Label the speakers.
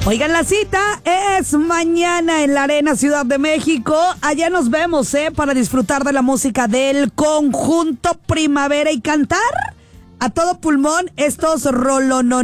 Speaker 1: Oigan, la cita es mañana en la Arena Ciudad de México. Allá nos vemos, para disfrutar de la música del Conjunto Primavera y cantar a todo pulmón estos rolonones.